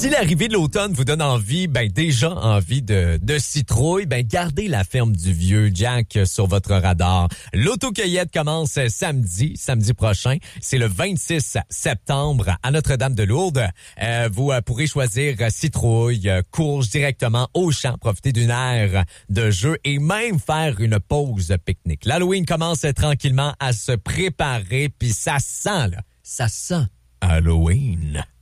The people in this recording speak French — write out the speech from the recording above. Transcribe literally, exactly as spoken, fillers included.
Si l'arrivée de l'automne vous donne envie, ben déjà envie de, de citrouille, ben gardez la ferme du Vieux Jack sur votre radar. L'autocueillette commence samedi, samedi prochain. C'est le vingt-six septembre à Notre-Dame-de-Lourdes. Euh, vous euh, pourrez choisir citrouille, courge directement au champ, profiter d'une aire de jeu et même faire une pause pique-nique. L'Halloween commence tranquillement à se préparer, puis ça sent, là, ça sent Halloween.